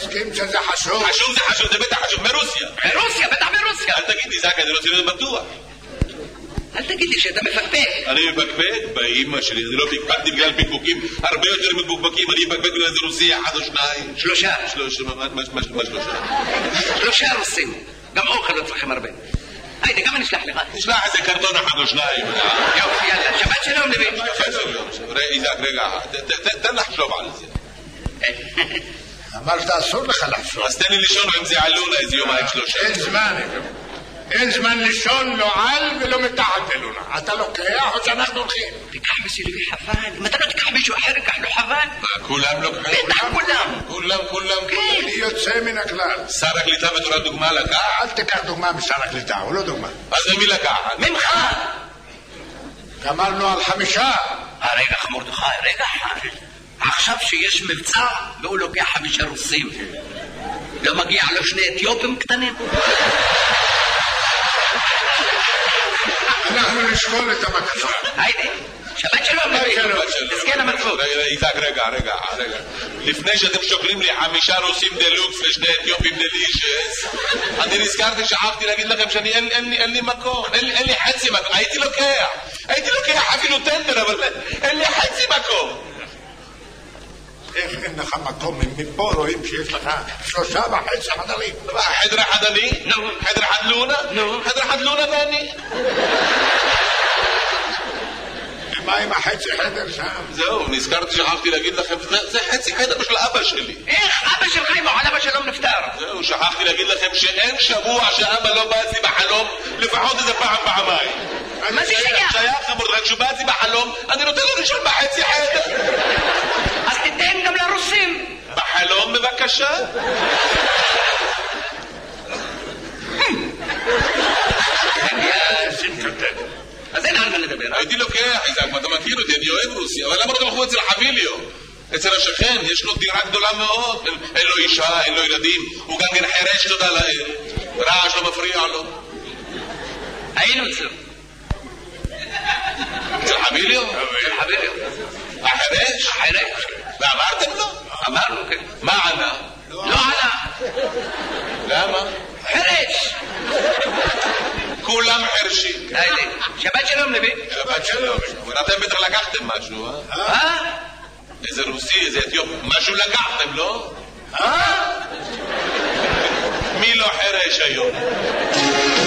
מסכים שזה חשוב. חשוב זה חשוב, זה בטח חשוב, מרוסיה. מרוסיה, בטח מרוסיה. אל תגיד לי, זק, אני רוצה להיות בטוח. אל תגיד לי שאתה מפקפק. אני מפקפק? באמא שלי, אני לא פקפקתי בגלל פקפוקים הרבה יותר מפוקפקים, אני מפקפק בגלל זה רוסיה, אחד או שניים. שלושה. מה שלושה? שלושה רוסים. גם אוכל לא צריכים הרבה. היידה, גם אני אשלח לך. תשלח איזה קרטון אחד או שניים. יופי, יאללה, שבת שלום לוי. שבת שלום. רגע, תן לחשוב על זה. אמרת אסור לך לחשוב. אז תן לי לישון עם זה עלונה איזה יומיים שלושה. אין זמן לישון, לא על ולא מתחת אלונה. אתה לוקח או שאנחנו הולכים? תיקח בשבילי חבל. אם אתה לא תיקח מישהו אחר, ייקח לו חבל. כולם לוקחים? בטח כולם. כולם. אני יוצא מן הכלל. שר הקליטה בתור הדוגמה לקח? אל תיקח דוגמה משר הקליטה, הוא לא דוגמה. אז ממי לקחת? ממך. גמרנו על 5. רגע מרדכי, רגע אחד. עכשיו שיש מבצע והוא לוקח 5 רוסים. לא מגיע לו 2 אתיופים קטנים? אנחנו נשקול את הבקשה. היידה, שבת שלום לוי. תזכן המצוות. רגע. לפני שאתם שוקלים לי 5 רוסים דלוקס ו2 אתיופים דלישס, אני נזכרתי, שכחתי להגיד לכם שאני אין לי מקום, אין לי חצי מקום. הייתי לוקח אפילו טנדר, אבל אין לי חצי מקום. איך אין לך מקום? מפה רואים שיש לך 3.5 חדרים. חדר אחד אני? חדר אחד לונה? חדר אחד לונה ואני? מה עם החצי חדר שם? זהו, נזכרתי, שכחתי להגיד לכם, זה חצי חדר של אבא שלי. איך אבא שלך אם אבא שלום נפטר? זהו, שכחתי להגיד לכם שאין שבוע שאבא לא בא אצלי בחלום, לפחות איזה פעמיים. מה זה שייך? שייך, רק שהוא בא אצלי בחלום, אני נותן לו לישון בחצי חדר. אז תיתן גם לרוסים. בחלום בבקשה. אז אין על מה לדבר. הייתי לוקח, איזק, אתה מכיר אותי, אני אוהב רוסיה, אבל למה אתה מחוץ אצל חביליו? אצל השכן, יש לו דירה גדולה מאוד, אין לו אישה, אין לו ילדים, הוא גם כן חרש, תודה לאל, רעש לא מפריע לו. היינו אצלו. אצל חביליו? אצל חביליו. החרש? החרש. ואמרתם לו? אמרנו, כן. מה ענה? לא ענה. למה? חרש. כולם חרשים. שבת שלום לוי. שבת שלום. אתם בטח לקחתם משהו, איזה רוסי, איזה אתיופי, משהו לקחתם, לא? מי לא חרש היום?